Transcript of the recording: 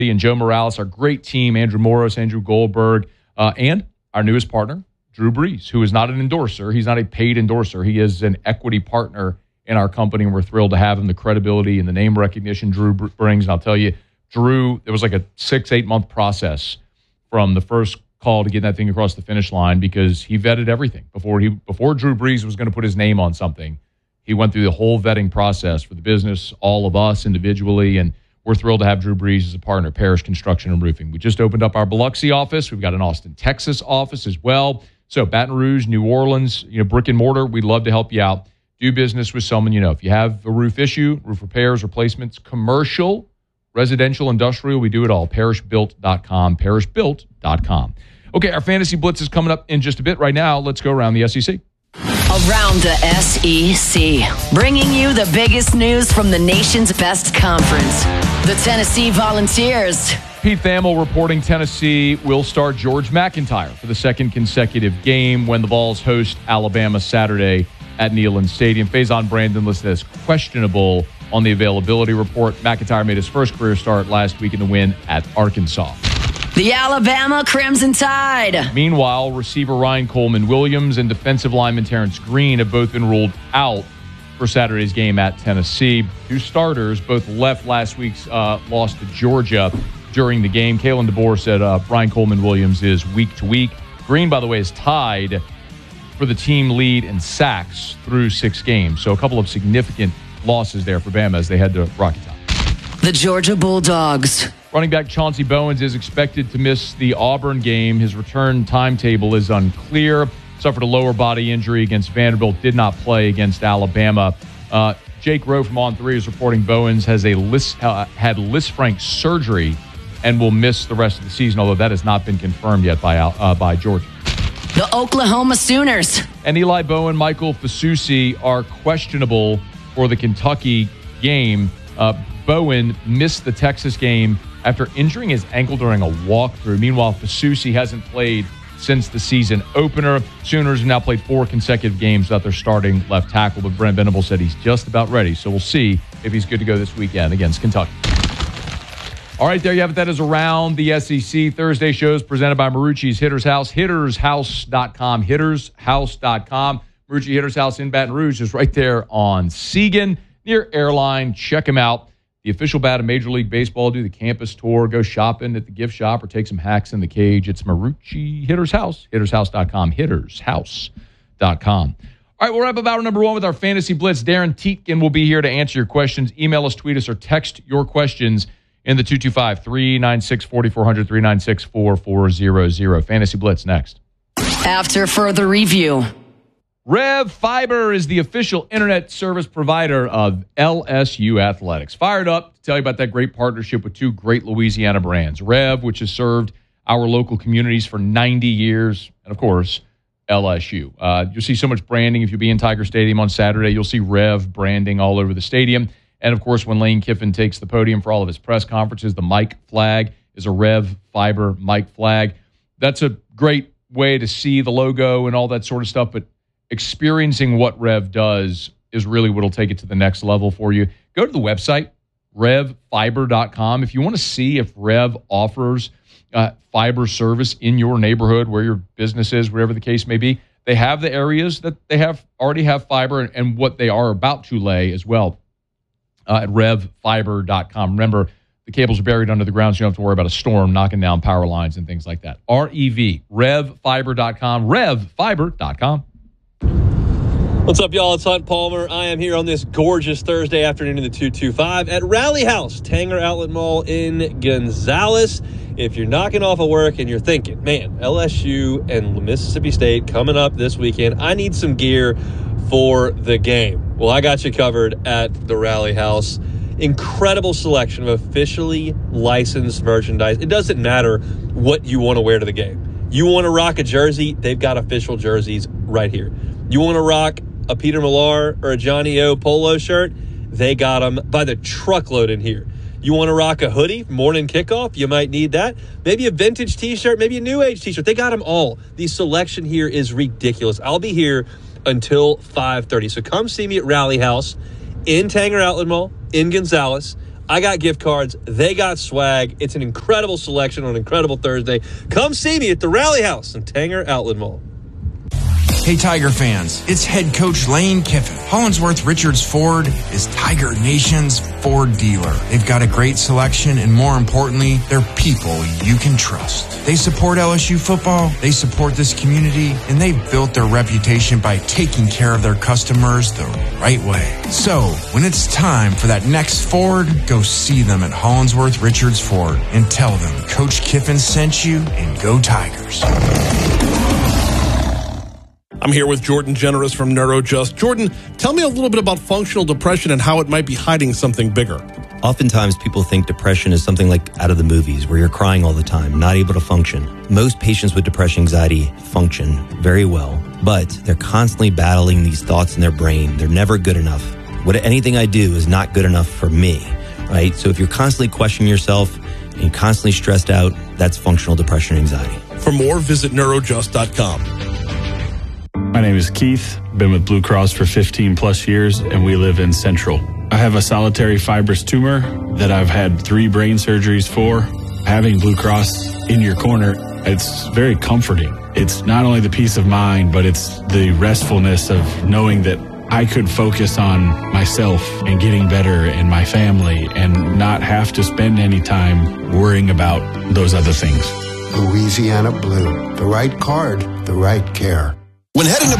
and Joe Morales, our great team, Andrew Morris, Andrew Goldberg, and our newest partner, Drew Brees, who is not an endorser. He's not a paid endorser. He is an equity partner in our company, and we're thrilled to have him. The credibility and the name recognition Drew brings. And I'll tell you, Drew, it was like a 6-8 month process from the first call to get that thing across the finish line because he vetted everything. Before Drew Brees was going to put his name on something, he went through the whole vetting process for the business, all of us individually, and we're thrilled to have Drew Brees as a partner, Parrish Construction and Roofing. We just opened up our Biloxi office. We've got an Austin, Texas office as well. So Baton Rouge, New Orleans, brick and mortar, we'd love to help you out. Do business with someone you know. If you have a roof issue, roof repairs, replacements, commercial, residential, industrial, we do it all. ParrishBuilt.com, ParrishBuilt.com. Okay, our Fantasy Blitz is coming up in just a bit. Right now, let's go around the SEC. Around the SEC, bringing you the biggest news from the nation's best conference, the Tennessee Volunteers. Pete Thamel reporting Tennessee will start George McIntyre for the second consecutive game when the Vols host Alabama Saturday at Neyland Stadium. Faison Brandon listed as questionable on the availability report. McIntyre made his first career start last week in the win at Arkansas. The Alabama Crimson Tide. Meanwhile, receiver Ryan Coleman-Williams and defensive lineman Terrence Green have both been ruled out for Saturday's game at Tennessee. Two starters both left last week's loss to Georgia during the game. Kalen DeBoer said Ryan Coleman-Williams is week to week. Green, by the way, is tied for the team lead in sacks through 6 games. So a couple of significant losses there for Bama as they head to Rocky Top. The Georgia Bulldogs. Running back Chauncey Bowens is expected to miss the Auburn game. His return timetable is unclear. Suffered a lower body injury against Vanderbilt. Did not play against Alabama. Jake Rowe from On3 is reporting Bowens has had Lisfranc surgery and will miss the rest of the season, although that has not been confirmed yet by Georgia. The Oklahoma Sooners. And Eli Bowen, Michael Fasusi are questionable for the Kentucky game. Bowen missed the Texas game after injuring his ankle during a walkthrough. Meanwhile, Fasusi hasn't played since the season opener. Sooners have now played 4 consecutive games without their starting left tackle, but Brent Venables said he's just about ready. So we'll see if he's good to go this weekend against Kentucky. All right, there you have it. That is Around the SEC. Thursday shows presented by Marucci's Hitter's House, hittershouse.com, hittershouse.com. Marucci Hitter's House in Baton Rouge is right there on Seagan near Airline. Check him out. The official bat of Major League Baseball. Do the campus tour. Go shopping at the gift shop or take some hacks in the cage. It's Marucci Hitter's House, hittershouse.com, hittershouse.com. All right, we'll wrap up hour number 1 with our Fantasy Blitz. Darren Tietkin will be here to answer your questions. Email us, tweet us, or text your questions in the 225-396-4400, 396-4400. Fantasy Blitz next. After further review. Rev Fiber is the official internet service provider of LSU Athletics. Fired up to tell you about that great partnership with 2 great Louisiana brands. Rev, which has served our local communities for 90 years, and of course, LSU. You'll see so much branding. If you be in Tiger Stadium on Saturday, you'll see Rev branding all over the stadium. And of course, when Lane Kiffin takes the podium for all of his press conferences, the mic flag is a Rev Fiber mic flag. That's a great way to see the logo and all that sort of stuff, but experiencing what Rev does is really what will take it to the next level for you. Go to the website, revfiber.com. If you want to see if Rev offers fiber service in your neighborhood, where your business is, whatever the case may be, they have the areas that they already have fiber and what they are about to lay as well at revfiber.com. Remember, the cables are buried under the ground, so you don't have to worry about a storm knocking down power lines and things like that. REV, revfiber.com, revfiber.com. What's up, y'all? It's Hunt Palmer. I am here on this gorgeous Thursday afternoon in the 225 at Rally House, Tanger Outlet Mall in Gonzales. If you're knocking off of work and you're thinking, man, LSU and Mississippi State coming up this weekend, I need some gear for the game. Well, I got you covered at the Rally House. Incredible selection of officially licensed merchandise. It doesn't matter what you want to wear to the game. You want to rock a jersey, they've got official jerseys right here. You want to rock a Peter Millar or a Johnny O polo shirt, they got them by the truckload in here. You want to rock a hoodie, morning kickoff, you might need that. Maybe a vintage t-shirt, maybe a new age t-shirt. They got them all. The selection here is ridiculous. I'll be here until 5:30. So come see me at Rally House in Tanger Outlet Mall in Gonzales. I got gift cards. They got swag. It's an incredible selection on an incredible Thursday. Come see me at the Rally House in Tanger Outlet Mall. Hey, Tiger fans, it's head coach Lane Kiffin. Hollingsworth Richards Ford is Tiger Nation's Ford dealer. They've got a great selection, and more importantly, they're people you can trust. They support LSU football, they support this community, and they've built their reputation by taking care of their customers the right way. So, when it's time for that next Ford, go see them at Hollingsworth Richards Ford and tell them Coach Kiffin sent you, and go Tigers. I'm here with Jordan Generous from NeuroJust. Jordan, tell me a little bit about functional depression and how it might be hiding something bigger. Oftentimes people think depression is something like out of the movies where you're crying all the time, not able to function. Most patients with depression anxiety function very well, but they're constantly battling these thoughts in their brain. They're never good enough. Anything I do is not good enough for me, right? So if you're constantly questioning yourself and you're constantly stressed out, that's functional depression anxiety. For more, visit neurojust.com. My name is Keith, been with Blue Cross for 15 plus years, and we live in Central. I have a solitary fibrous tumor that I've had 3 brain surgeries for. Having Blue Cross in your corner, it's very comforting. It's not only the peace of mind, but it's the restfulness of knowing that I could focus on myself and getting better and my family and not have to spend any time worrying about those other things. Louisiana Blue, the right card, the right care. When heading to